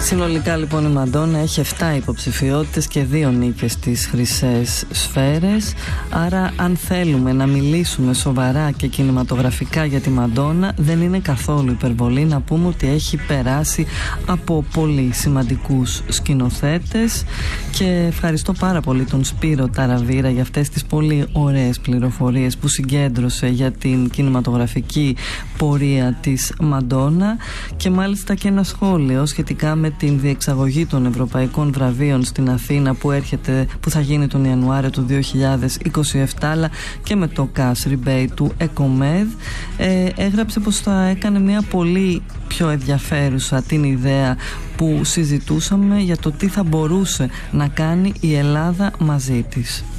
Συνολικά λοιπόν η Μαντόνα έχει 7 υποψηφιότητες και 2 νίκες στις χρυσές σφαίρες. Άρα αν θέλουμε να μιλήσουμε σοβαρά και κινηματογραφικά για τη Μαντόνα, δεν είναι καθόλου υπερβολή να πούμε ότι έχει περάσει από πολύ σημαντικούς σκηνοθέτες. Και ευχαριστώ πάρα πολύ τον Σπύρο Ταραβίρα για αυτές τις πολύ ωραίες πληροφορίες που συγκέντρωσε για την κινηματογραφική πορεία της Μαντόνα, και μάλιστα και ένα σχόλιο σχετικά με την διεξαγωγή των Ευρωπαϊκών Βραβείων στην Αθήνα που θα γίνει τον Ιανουάριο του 2027, αλλά και με το cash rebate του ΕΚΟΜΕΔ. Έγραψε πως θα έκανε μια πολύ πιο ενδιαφέρουσα την ιδέα που συζητούσαμε για το τι θα μπορούσε να κάνει η Ελλάδα μαζί της.